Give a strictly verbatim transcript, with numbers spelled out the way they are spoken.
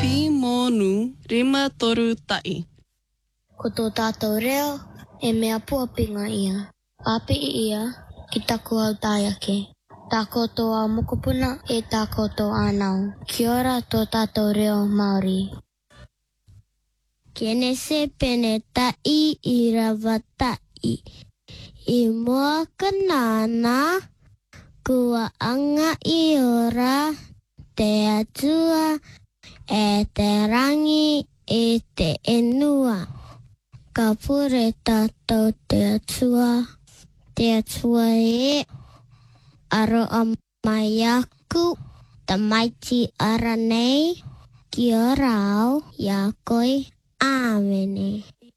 Pi monu rima toru tai. Ko tō tātou reo, e mea puapinga ia. Papi ia, ki taku au tāiake. Tā koutou au mokopuna, e tā koutou ānau. Kia ora tō tātou reo Māori. Kene se pene tai I rawa tai. I mua kanana, kua anga I ora, te atua, e te rangi, e te enua. Ka pure tātou te atua, te atua e, aro a mai aku, ta maiti ara nei, ki ora au, ia koi, āmene.